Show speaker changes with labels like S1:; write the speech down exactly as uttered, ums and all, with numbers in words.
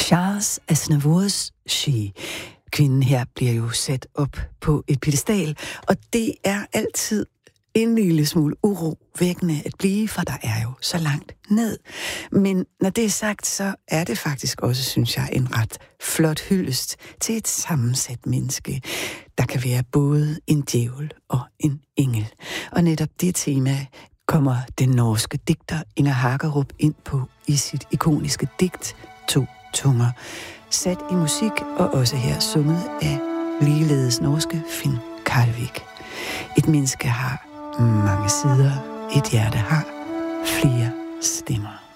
S1: Charles Aznavours She. Kvinden her bliver jo sat op på et pedestal, og det er altid en lille smule urovækkende at blive, for der er jo så langt ned. Men når det er sagt, så er det faktisk også, synes jeg, en ret flot hyldest til et sammensat menneske. Der kan være både en djævel og en engel. Og netop det tema kommer den norske digter Inger Hagerup ind på i sit ikoniske digt To Tunger, sat i musik og også her sunget af ligeledes norske Finn Kalvik. Et menneske har mange sider, et hjerte har flere stemmer.